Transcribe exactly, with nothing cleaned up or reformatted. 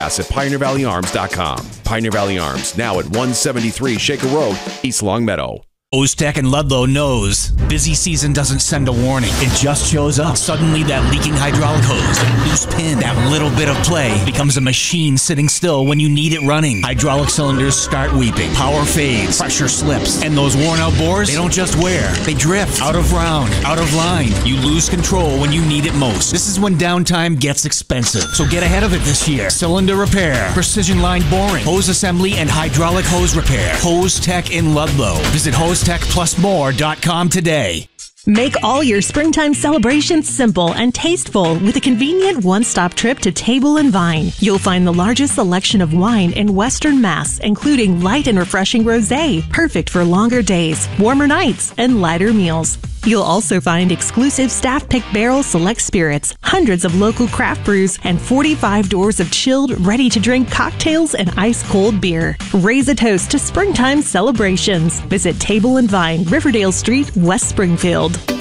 at pioneer valley arms dot com. Pioneer Valley Arms, now at one seventy-three Shaker Road, East Longmeadow. Hose Tech in Ludlow knows busy season doesn't send a warning. It just shows up. Suddenly that leaking hydraulic hose, that loose pin, that little bit of play becomes a machine sitting still when you need it running. Hydraulic cylinders start weeping. Power fades. Pressure slips. And those worn out bores, they don't just wear. They drift. Out of round. Out of line. You lose control when you need it most. This is when downtime gets expensive. So get ahead of it this year. Cylinder repair. Precision line boring. Hose assembly and hydraulic hose repair. Hose Tech in Ludlow. Visit hose tech plus more dot com today. Make all your springtime celebrations simple and tasteful with a convenient one-stop trip to Table and Vine. You'll find the largest selection of wine in Western Mass, including light and refreshing rosé, perfect for longer days, warmer nights, and lighter meals. You'll also find exclusive staff-picked barrel select spirits, hundreds of local craft brews, and forty-five doors of chilled, ready-to-drink cocktails and ice-cold beer. Raise a toast to springtime celebrations. Visit Table and Vine, Riverdale Street, West Springfield.